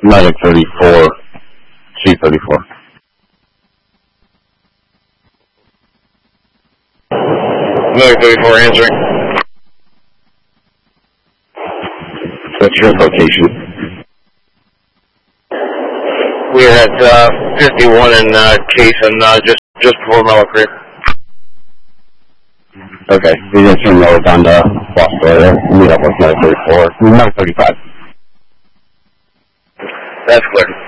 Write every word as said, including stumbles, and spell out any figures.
Medic thirty-four, C thirty-four. Medic thirty-four answering. What's your location? We're at uh, fifty-one in uh, Case and uh, just just before Mellow Creek. Okay, you can turn over down to Foster. Meet up with Medic thirty-four. Medic thirty-five. That's clear.